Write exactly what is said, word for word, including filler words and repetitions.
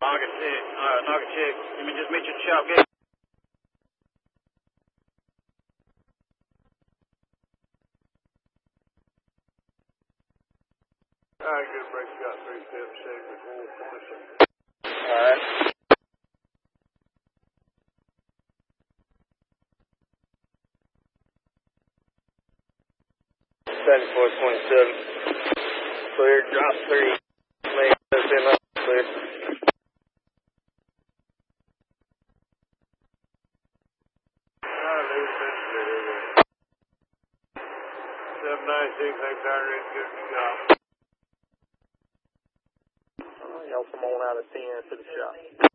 Naugatuck, uh, Naugatuck. Let me just meet you at the shop gate. All right, good break. Got three seven seven before twenty-six. All right. seventy-four twenty-seven. Clear. Drop three. Lane seven up. Clear. seven ninety-six, Hector, in good shop. Y'all come on out of ten to the shop.